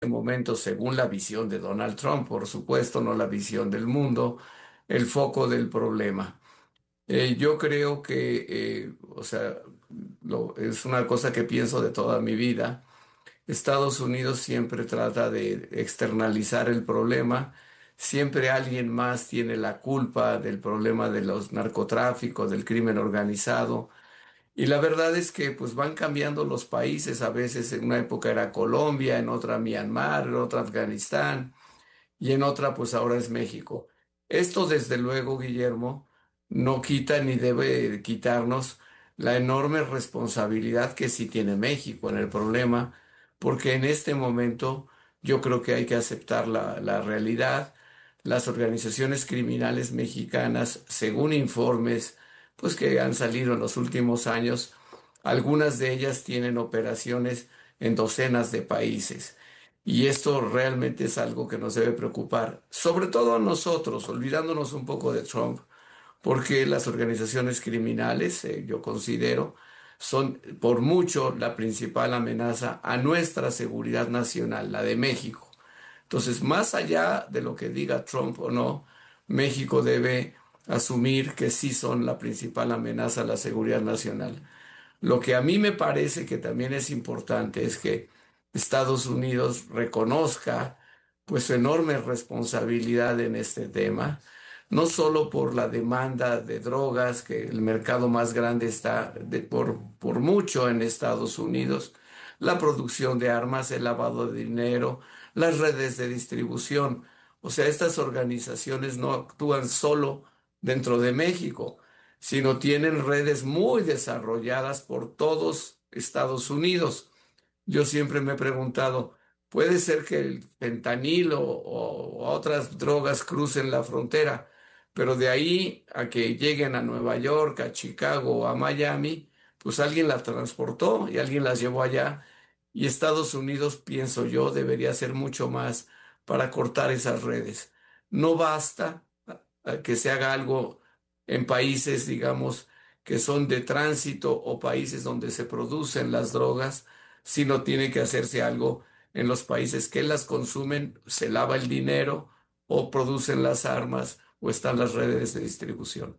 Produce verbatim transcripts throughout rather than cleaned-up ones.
momento, según la visión de Donald Trump, por supuesto, no la visión del mundo, el foco del problema. Eh, yo creo que, eh, o sea, lo- es una cosa que pienso de toda mi vida. Estados Unidos siempre trata de externalizar el problema. Siempre alguien más tiene la culpa del problema de los narcotráficos, del crimen organizado. Y la verdad es que pues van cambiando los países. A veces en una época era Colombia, en otra Myanmar, en otra Afganistán y en otra pues ahora es México. Esto desde luego, Guillermo, no quita ni debe quitarnos la enorme responsabilidad que sí tiene México en el problema, porque en este momento yo creo que hay que aceptar la, la realidad. Las organizaciones criminales mexicanas, según informes pues que han salido en los últimos años, algunas de ellas tienen operaciones en docenas de países. Y esto realmente es algo que nos debe preocupar, sobre todo a nosotros, olvidándonos un poco de Trump, porque las organizaciones criminales, eh, yo considero, son por mucho la principal amenaza a nuestra seguridad nacional, la de México. Entonces, más allá de lo que diga Trump o no, México debe asumir que sí son la principal amenaza a la seguridad nacional. Lo que a mí me parece que también es importante es que Estados Unidos reconozca pues su enorme responsabilidad en este tema, no solo por la demanda de drogas, que el mercado más grande está de- por, por mucho en Estados Unidos, la producción de armas, el lavado de dinero, las redes de distribución. O sea, estas organizaciones no actúan solo dentro de México, sino tienen redes muy desarrolladas por todos Estados Unidos. Yo siempre me he preguntado, ¿puede ser que el fentanilo o, o otras drogas crucen la frontera, pero de ahí a que lleguen a Nueva York, a Chicago o a Miami, pues alguien las transportó y alguien las llevó allá? Y Estados Unidos, pienso yo, debería hacer mucho más para cortar esas redes. No basta a que se haga algo en países, digamos, que son de tránsito o países donde se producen las drogas, sino tiene que hacerse algo en los países que las consumen, se lava el dinero o producen las armas o están las redes de distribución.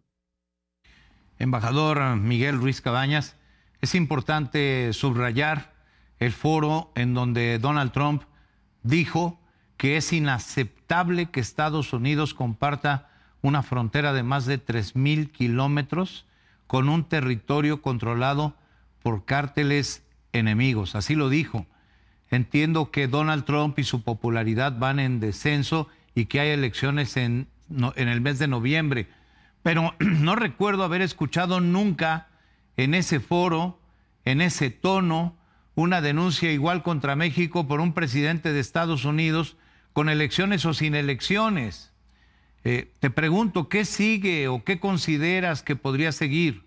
Embajador Miguel Ruiz Cabañas, es importante subrayar el foro en donde Donald Trump dijo que es inaceptable que Estados Unidos comparta una frontera de más de tres mil kilómetros con un territorio controlado por cárteles enemigos. Así lo dijo. Entiendo que Donald Trump y su popularidad van en descenso y que hay elecciones en, no, en el mes de noviembre, pero no recuerdo haber escuchado nunca en ese foro, en ese tono, una denuncia igual contra México por un presidente de Estados Unidos con elecciones o sin elecciones. Eh, te pregunto, ¿qué sigue o qué consideras que podría seguir?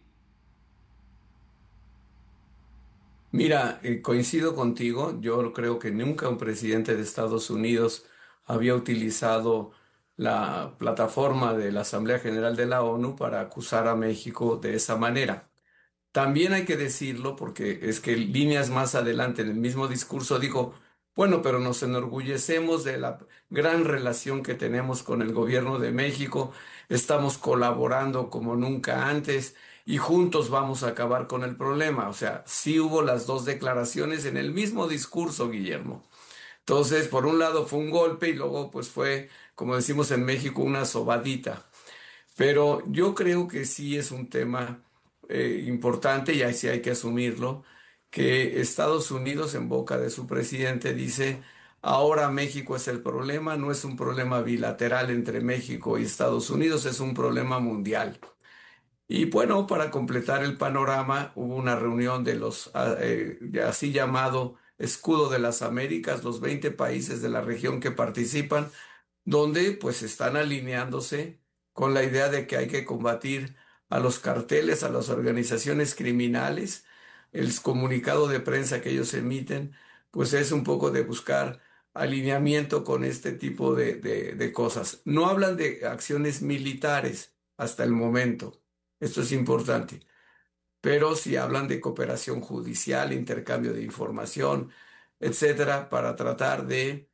Mira, eh, coincido contigo. Yo creo que nunca un presidente de Estados Unidos había utilizado la plataforma de la Asamblea General de la ONU para acusar a México de esa manera. También hay que decirlo porque es que líneas más adelante en el mismo discurso dijo, bueno, pero nos enorgullecemos de la gran relación que tenemos con el gobierno de México, estamos colaborando como nunca antes y juntos vamos a acabar con el problema. O sea, sí hubo las dos declaraciones en el mismo discurso, Guillermo. Entonces, por un lado fue un golpe y luego pues fue, como decimos en México, una sobadita. Pero yo creo que sí es un tema eh, importante y ahí sí hay que asumirlo, que Estados Unidos en boca de su presidente dice, ahora México es el problema, no es un problema bilateral entre México y Estados Unidos, es un problema mundial. Y bueno, para completar el panorama, hubo una reunión de los ah, eh, así llamado Escudo de las Américas, los veinte países de la región que participan donde pues están alineándose con la idea de que hay que combatir a los carteles, a las organizaciones criminales. El comunicado de prensa que ellos emiten, pues es un poco de buscar alineamiento con este tipo de, de, de cosas. No hablan de acciones militares hasta el momento. Esto es importante, pero sí hablan de cooperación judicial, intercambio de información, etcétera, para tratar de